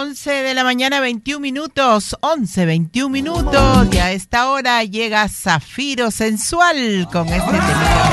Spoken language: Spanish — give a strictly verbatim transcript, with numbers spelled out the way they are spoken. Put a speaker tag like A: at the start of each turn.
A: once de la mañana, veintiún minutos, once, veintiún minutos, y a esta hora llega Zafiro Sensual con este tema.